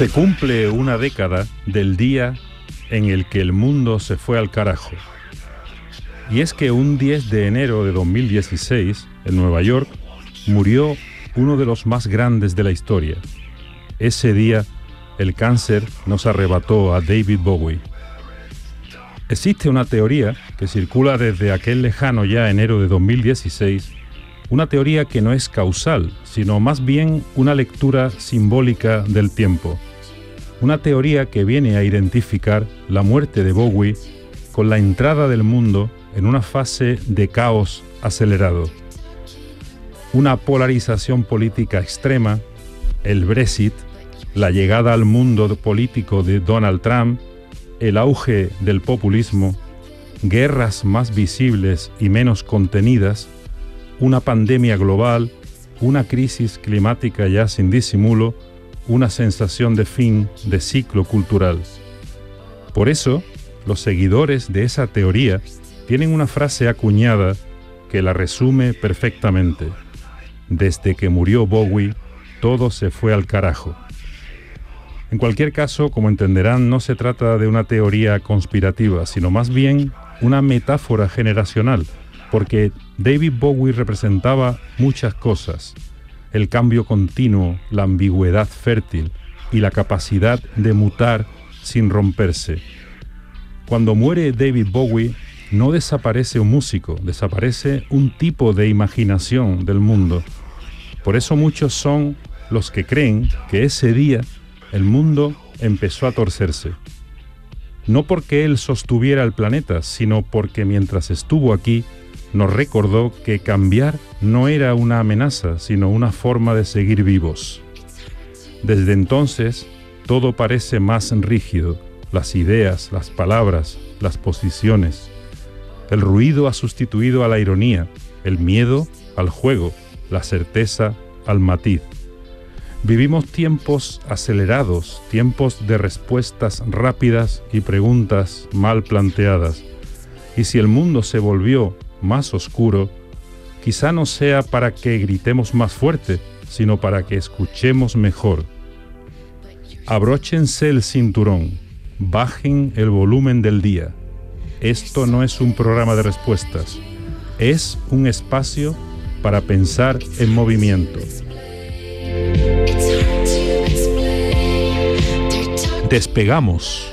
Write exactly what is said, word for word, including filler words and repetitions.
Se cumple una década del día en el que el mundo se fue al carajo. Y es que un diez de enero de dos mil dieciséis, en Nueva York, murió uno de los más grandes de la historia. Ese día, el cáncer nos arrebató a David Bowie. Existe una teoría que circula desde aquel lejano ya enero de dos mil dieciséis, una teoría que no es causal, sino más bien una lectura simbólica del tiempo. Una teoría que viene a identificar la muerte de Bowie con la entrada del mundo en una fase de caos acelerado. Una polarización política extrema, el Brexit, la llegada al mundo político de Donald Trump, el auge del populismo, guerras más visibles y menos contenidas, una pandemia global, una crisis climática ya sin disimulo, una sensación de fin de ciclo cultural. Por eso, los seguidores de esa teoría tienen una frase acuñada que la resume perfectamente. Desde que murió Bowie, todo se fue al carajo. En cualquier caso, como entenderán, no se trata de una teoría conspirativa, sino más bien una metáfora generacional, porque David Bowie representaba muchas cosas: el cambio continuo, la ambigüedad fértil y la capacidad de mutar sin romperse. Cuando muere David Bowie, no desaparece un músico, desaparece un tipo de imaginación del mundo. Por eso muchos son los que creen que ese día el mundo empezó a torcerse. No porque él sostuviera el planeta, sino porque mientras estuvo aquí, nos recordó que cambiar no era una amenaza, sino una forma de seguir vivos. Desde entonces, todo parece más rígido, las ideas, las palabras, las posiciones. El ruido ha sustituido a la ironía, el miedo al juego, la certeza al matiz. Vivimos tiempos acelerados, tiempos de respuestas rápidas y preguntas mal planteadas. Y si el mundo se volvió más oscuro, quizá no sea para que gritemos más fuerte, sino para que escuchemos mejor. Abróchense el cinturón, bajen el volumen del día. Esto no es un programa de respuestas, es un espacio para pensar en movimiento. Despegamos.